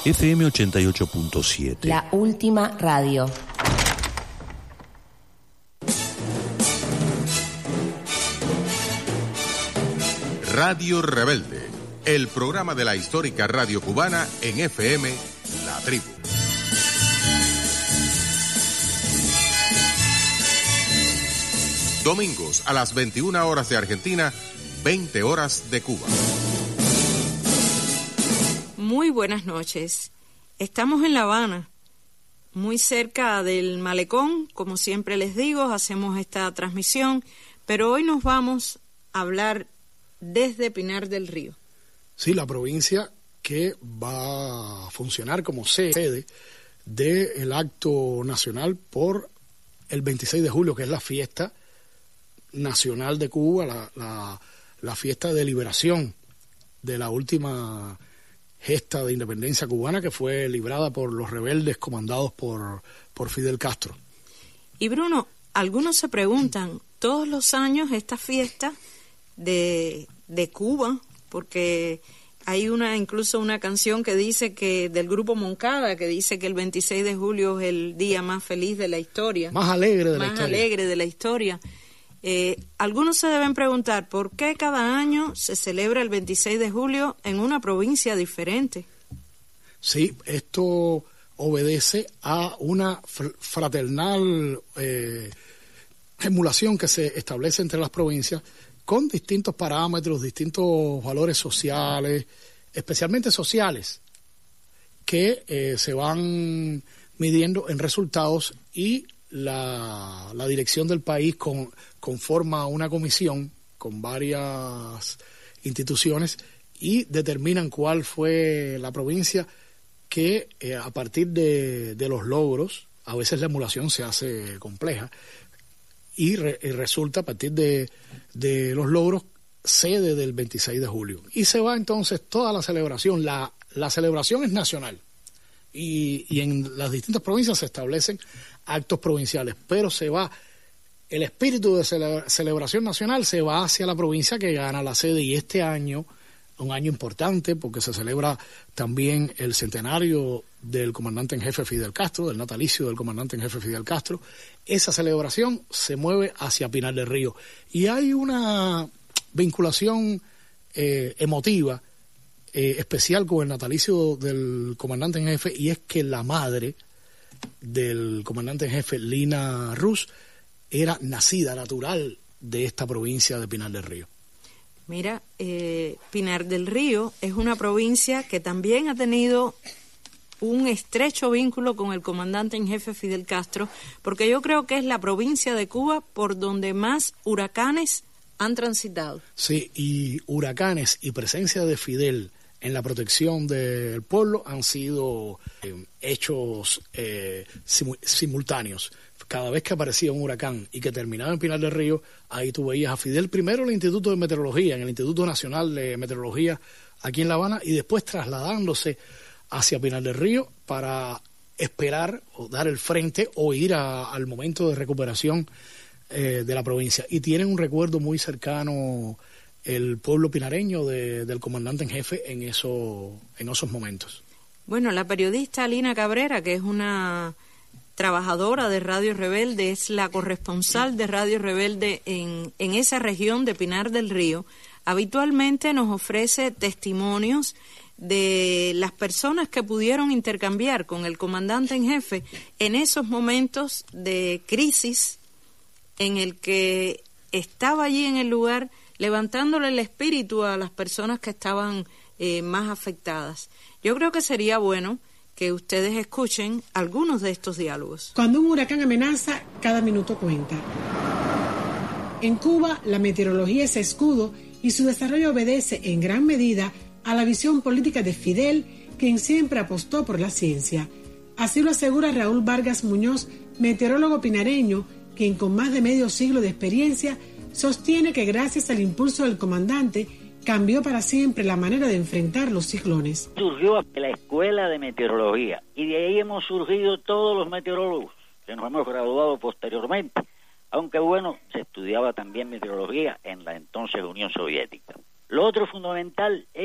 FM 88.7. La última radio. Radio Rebelde, el programa de la histórica radio cubana en FM La Tribu. Domingos a las 21 horas de Argentina, 20 horas de Cuba. Muy buenas noches. Estamos en La Habana, muy cerca del Malecón. Como siempre les digo, hacemos esta transmisión, pero hoy nos vamos a hablar desde Pinar del Río. Sí, la provincia que va a funcionar como sede del acto nacional por el 26 de julio, que es la fiesta nacional de Cuba, la fiesta de liberación de la última gesta de independencia cubana, que fue librada por los rebeldes comandados por Fidel Castro. Y Bruno, algunos se preguntan, todos los años esta fiesta de Cuba, porque hay incluso una canción que dice que del grupo Moncada, que dice que el 26 de julio es el día más feliz de la historia, más alegre de la historia. Algunos se deben preguntar por qué cada año se celebra el 26 de julio en una provincia diferente. Sí, esto obedece a una fraternal emulación que se establece entre las provincias con distintos parámetros, distintos valores sociales, especialmente sociales, que se van midiendo en resultados, y la dirección del país conforma una comisión con varias instituciones y determinan cuál fue la provincia que a partir de los logros, a veces la emulación se hace compleja, y resulta a partir de los logros sede del 26 de julio. Y se va entonces toda la celebración. La celebración es nacional y en las distintas provincias se establecen actos provinciales, pero se va, el espíritu de celebración nacional se va hacia la provincia que gana la sede. Y este año, un año importante porque se celebra también el centenario del comandante en jefe Fidel Castro, del natalicio del comandante en jefe Fidel Castro. Esa celebración se mueve hacia Pinar del Río y hay una vinculación emotiva especial con el natalicio del comandante en jefe, y es que la madre del comandante en jefe, Lina Ruz, era nacida natural de esta provincia de Pinar del Río. Mira, Pinar del Río es una provincia que también ha tenido un estrecho vínculo con el comandante en jefe Fidel Castro, porque yo creo que es la provincia de Cuba por donde más huracanes han transitado. Sí, y huracanes y presencia de Fidel en la protección del pueblo han sido hechos simultáneos. Cada vez que aparecía un huracán y que terminaba en Pinar del Río, ahí tú veías a Fidel primero en el Instituto de Meteorología, en el Instituto Nacional de Meteorología aquí en La Habana, y después trasladándose hacia Pinar del Río para esperar o dar el frente o ir al momento de recuperación de la provincia. Y tienen un recuerdo muy cercano el pueblo pinareño del comandante en jefe en esos momentos. Bueno, la periodista Lina Cabrera, que es una trabajadora de Radio Rebelde, es la corresponsal de Radio Rebelde en esa región de Pinar del Río, habitualmente nos ofrece testimonios de las personas que pudieron intercambiar con el comandante en jefe en esos momentos de crisis en el que estaba allí en el lugar levantándole el espíritu a las personas que estaban más afectadas. Yo creo que sería bueno que ustedes escuchen algunos de estos diálogos. Cuando un huracán amenaza, cada minuto cuenta. En Cuba, la meteorología es escudo y su desarrollo obedece en gran medida a la visión política de Fidel, quien siempre apostó por la ciencia. Así lo asegura Raúl Vargas Muñoz, meteorólogo pinareño, quien con más de medio siglo de experiencia sostiene que gracias al impulso del comandante cambió para siempre la manera de enfrentar los ciclones. Surgió la Escuela de Meteorología y de ahí hemos surgido todos los meteorólogos que nos hemos graduado posteriormente, aunque bueno, se estudiaba también meteorología en la entonces Unión Soviética. Lo otro fundamental es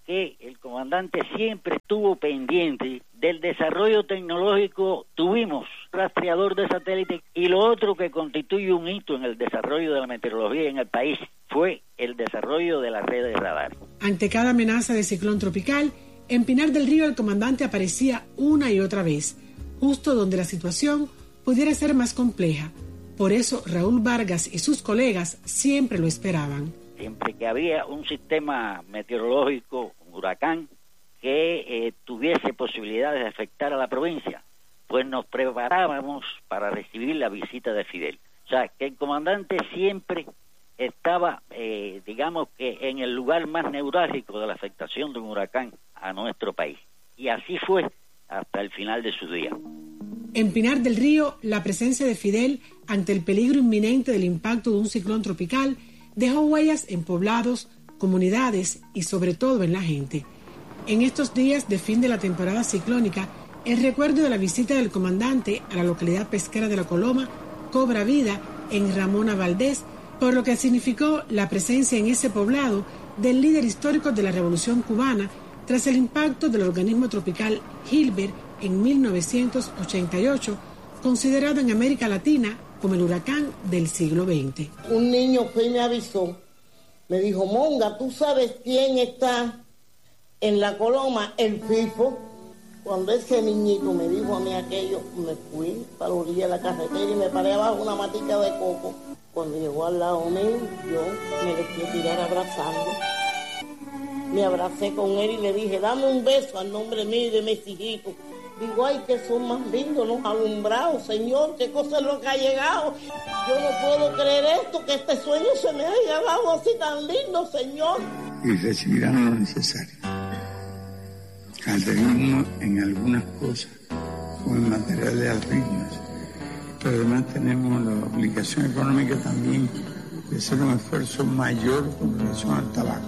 que el comandante siempre estuvo pendiente del desarrollo tecnológico. Tuvimos rastreador de satélite, y lo otro que constituye un hito en el desarrollo de la meteorología en el país fue el desarrollo de la red de radar. Ante cada amenaza de ciclón tropical, en Pinar del Río el comandante aparecía una y otra vez, justo donde la situación pudiera ser más compleja. Por eso Raúl Vargas y sus colegas siempre lo esperaban. Siempre que había un sistema meteorológico, un huracán, que tuviese posibilidades de afectar a la provincia, pues nos preparábamos para recibir la visita de Fidel. O sea, que el comandante siempre estaba, digamos que en el lugar más neurálgico de la afectación de un huracán a nuestro país. Y así fue hasta el final de sus días. En Pinar del Río, la presencia de Fidel ante el peligro inminente del impacto de un ciclón tropical dejó huellas en poblados, comunidades y sobre todo en la gente. En estos días de fin de la temporada ciclónica, el recuerdo de la visita del comandante a la localidad pesquera de La Coloma cobra vida en Ramona Valdés, por lo que significó la presencia en ese poblado del líder histórico de la Revolución Cubana tras el impacto del organismo tropical Gilbert en 1988, considerado en América Latina como el huracán del siglo XX. Un niño fue y me avisó, me dijo: Monga, ¿tú sabes quién está en La Coloma? El FIFO. Cuando ese niñito me dijo a mí aquello, me fui para la orilla de la carretera y me paré abajo una matica de coco. Cuando llegó al lado mío, yo me le fui a tirar abrazando. Me abracé con él y le dije: dame un beso al nombre mío y de mis hijitos. Digo: ay, que son más lindos los alumbrados, Señor, qué cosa es lo que ha llegado. Yo no puedo creer esto, que este sueño se me haya dado así tan lindo, Señor. Y recibirán lo necesario. Alternismo en algunas cosas, como en materia de algoritmos, pero además tenemos la obligación económica también de hacer un esfuerzo mayor con relación al tabaco.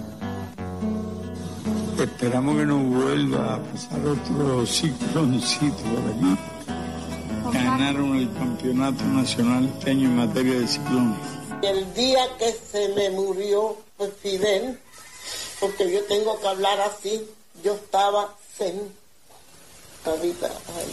Esperamos que no vuelva a pasar otro cicloncito por allí. Ganaron el campeonato nacional este año en materia de ciclones. El día que se me murió Fidel, porque yo tengo que hablar así, yo estaba sentadita ahí.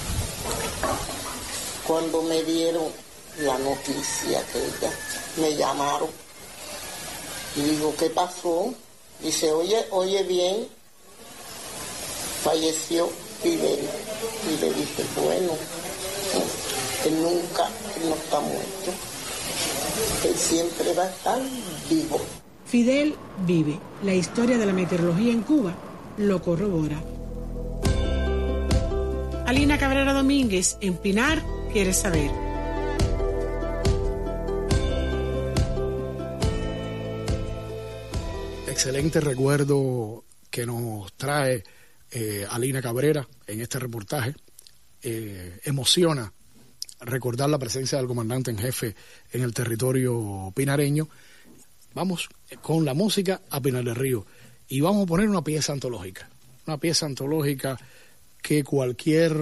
Cuando me dieron la noticia que ella me llamaron, y digo: ¿qué pasó? Dice: oye bien, falleció Fidel. Y le dije: bueno, él no está muerto, él siempre va a estar vivo. Fidel vive. La historia de la meteorología en Cuba lo corrobora. Alina Cabrera Domínguez, en Pinar, ¿quieres saber? Excelente recuerdo que nos trae Alina Cabrera en este reportaje. Emociona recordar la presencia del comandante en jefe en el territorio pinareño. Vamos con la música a Pinar del Río y vamos a poner una pieza antológica que cualquier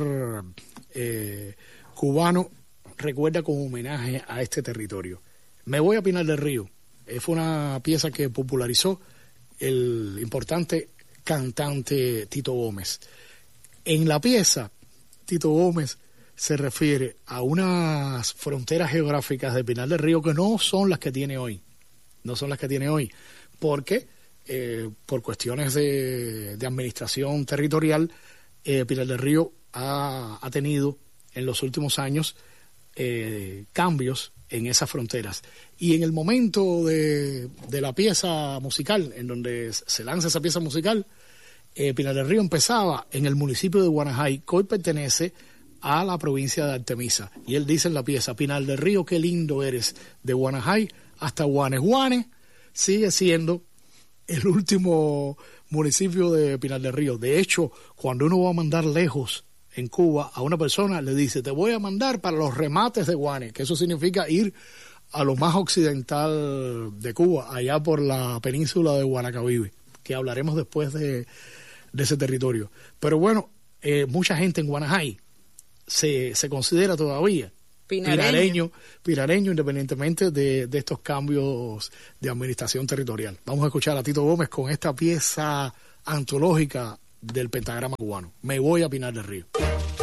cubano recuerda como homenaje a este territorio. Me voy a Pinar del Río. Fue una pieza que popularizó el importante cantante Tito Gómez. En la pieza, Tito Gómez se refiere a unas fronteras geográficas de Pinar del Río que no son las que tiene hoy. Porque por cuestiones de administración territorial, Pinar del Río ha tenido en los últimos años cambios en esas fronteras. Y en el momento de la pieza musical, en donde se lanza esa pieza musical, Pinar del Río empezaba en el municipio de Guanajay, que hoy pertenece a la provincia de Artemisa. Y él dice en la pieza: Pinar del Río, qué lindo eres, de Guanajay hasta Guanes. Guanes sigue siendo el último municipio de Pinar del Río. De hecho, cuando uno va a mandar lejos en Cuba a una persona, le dice: te voy a mandar para los remates de Guanes, que eso significa ir a lo más occidental de Cuba, allá por la península de Guanacavive, que hablaremos después de ese territorio. Pero bueno, mucha gente en Guanajay se considera todavía pinareño, independientemente de estos cambios de administración territorial. Vamos a escuchar a Tito Gómez con esta pieza antológica del pentagrama cubano. Me voy a Pinar del Río.